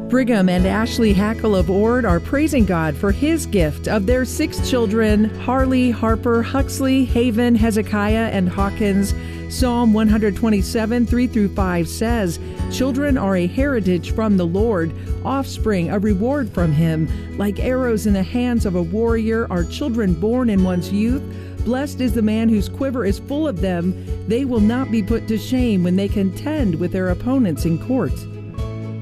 Brigham and Ashley Hackle of Ord are praising God for his gift of their 6 children, Harley, Harper, Huxley, Haven, Hezekiah, and Hawkins. Psalm 127, 3-5 says, "Children are a heritage from the Lord, offspring a reward from him. Like arrows in the hands of a warrior are children born in one's youth. Blessed is the man whose quiver is full of them. They will not be put to shame when they contend with their opponents in court."